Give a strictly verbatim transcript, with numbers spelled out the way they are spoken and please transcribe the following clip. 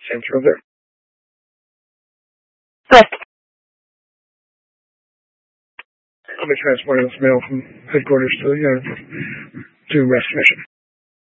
Same through there. Correct. I'll be transporting this mail from headquarters to, you know, to rescue mission.